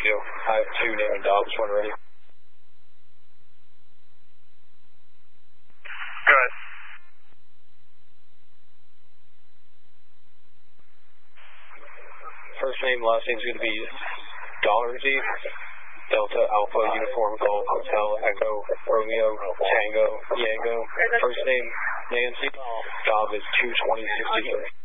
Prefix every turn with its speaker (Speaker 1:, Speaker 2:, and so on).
Speaker 1: Romeo. I have 2 named dogs, 1 ready.
Speaker 2: Go ahead.
Speaker 1: First name, last name is going to be Doherty. Delta Alpha Uniform Golf Hotel Echo Romeo Tango Yango. First name Nancy. Job is 22063.